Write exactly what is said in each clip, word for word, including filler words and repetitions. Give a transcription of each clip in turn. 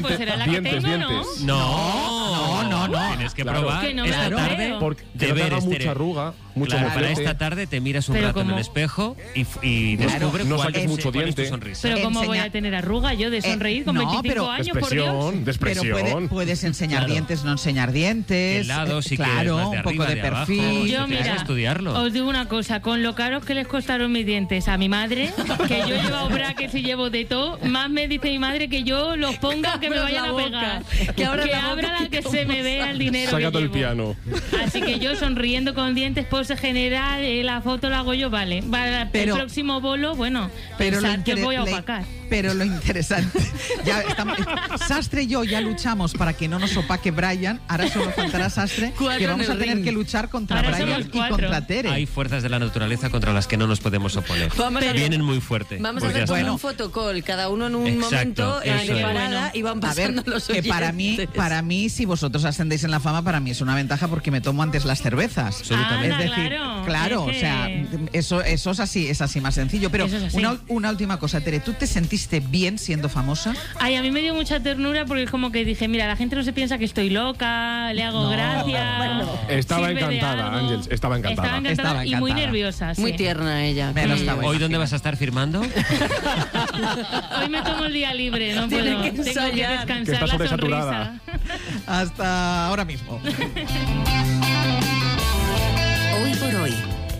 Pues será la dientes, que tengo, dientes. ¿no? No, no, no. Tienes que Claro. probar Que no me esta lo tarde. creo. Porque De no te ver haga este- mucha arruga, mucho Claro, para moflete. esta tarde te miras un Pero rato en como- el espejo y, y Claro, descubre no cuál, saques es, mucho cuál es tu diente. sonrisa. Pero ¿cómo voy Enseña- a tener arruga yo de sonreír Eh, con no, veinticinco pero- años, por Dios? Expresión, de Pero expresión. puede- puedes enseñar Claro. dientes, no enseñar dientes. El lado eh, sí que claro, más de un arriba, poco de, de abajo. perfil. Yo, Yo, tienes mira, que estudiarlo. os digo una cosa, con lo caros que les costaron mis dientes a mi madre, que yo he llevado brackets y llevo de todo, más me dice mi madre que yo los ponga que me abras vayan la a boca, pegar. que abras la boca, abra la que que se me como vea el dinero Saca que todo el llevo. piano. Así que yo sonriendo con dientes, pose general, eh, la foto la hago yo, vale. Para Pero- el próximo bolo, bueno, Pero lo, pensad que os intere- voy a le- opacar. pero lo interesante, ya estamos, Sastre y yo ya luchamos para que no nos opaque Brian, ahora solo faltará Sastre, Cuatro que vamos en a el tener ring. que luchar contra Ahora Brian somos y cuatro. contra Tere. Hay fuerzas de la naturaleza contra las que no nos podemos oponer. Vamos a- Vienen muy fuerte. Vamos Pues a ya hacer está. como Bueno. un fotocall, cada uno en un Exacto, momento, en eso es. separada, y van A ver, pasando los que para mí, oyentes. para mí, si vosotros ascendéis en la fama, para mí es una ventaja porque me tomo antes las cervezas. Absolutamente. Anda, Es decir, claro, claro, es o sea, que- eso, eso es así, es así más sencillo. Pero Eso es así. una, una última cosa, Tere, ¿tú te sentiste bien siendo famosa? Ay, a mí me dio mucha ternura porque es como que dije, mira, la gente no se piensa que estoy loca, le hago No. gracia. Estaba sirve de encantada, algo. Ángels, estaba encantada. Estaba encantada Estaba y muy encantada. nerviosa. Sí. Muy tierna ella. Me lo Mm. estaba ¿Hoy dónde imaginando. vas a estar firmando? Hoy me tomo el día libre, no Tiene puedo. que Tengo que ensayar. descansar Que está la sobresaturada. sonrisa. Hasta ahora mismo. Hoy por hoy.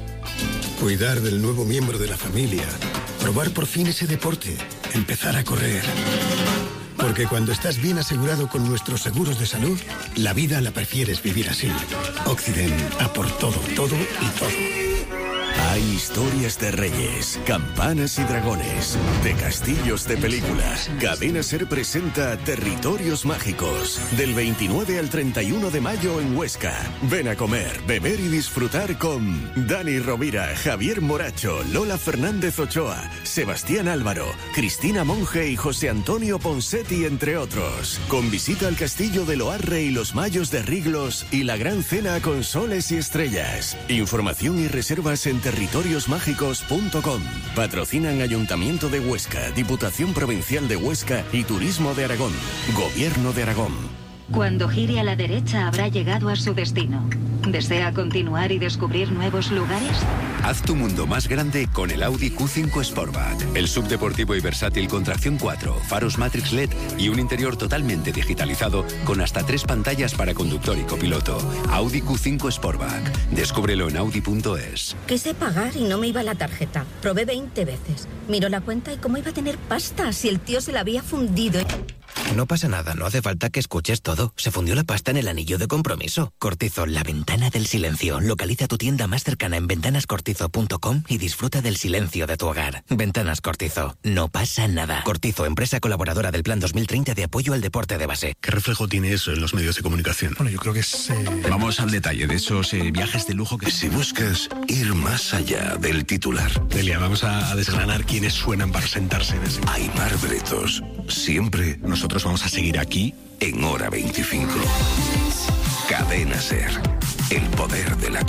Cuidar del nuevo miembro de la familia. Probar por fin ese deporte. Empezar a correr. Porque cuando estás bien asegurado con nuestros seguros de salud, la vida la prefieres vivir así. Occident, a por todo, todo y todo. Hay historias de reyes, campanas y dragones, de castillos de películas. Cadena Ser presenta Territorios Mágicos, del veintinueve al treinta y uno de mayo en Huesca. Ven a comer, beber y disfrutar con Dani Rovira, Javier Moracho, Lola Fernández Ochoa, Sebastián Álvaro, Cristina Monge y José Antonio Ponsetti, entre otros. Con visita al castillo de Loarre y los Mayos de Riglos y la gran cena con soles y estrellas. Información y reservas en territorios mágicos punto com. Patrocinan Ayuntamiento de Huesca, Diputación Provincial de Huesca y Turismo de Aragón. Gobierno de Aragón. Cuando gire a la derecha habrá llegado a su destino. ¿Desea continuar y descubrir nuevos lugares? Haz tu mundo más grande con el Audi Q cinco Sportback. El subdeportivo y versátil con tracción cuatro, faros Matrix L E D y un interior totalmente digitalizado con hasta tres pantallas para conductor y copiloto. Audi Q cinco Sportback. Descúbrelo en audi punto es. Quise pagar y no me iba la tarjeta. Probé veinte veces. Miró la cuenta y cómo iba a tener pasta si el tío se la había fundido. No pasa nada, no hace falta que escuches todo. Se fundió la pasta en el anillo de compromiso. Cortizo, la ventana del silencio. Localiza tu tienda más cercana en ventanas cortizo punto com y disfruta del silencio de tu hogar. Ventanas Cortizo. No pasa nada. Cortizo, empresa colaboradora del Plan dos mil treinta de apoyo al deporte de base. ¿Qué reflejo tiene eso en los medios de comunicación? Bueno, yo creo que es... eh, Vamos al detalle de esos eh, viajes de lujo que... Si buscas ir más allá del titular... Delia, vamos a, a desgranar quiénes suenan para sentarse en ese... Aimar Bretos. Siempre nosotros vamos a seguir aquí en Hora veinticinco. Cadena Ser. El poder de la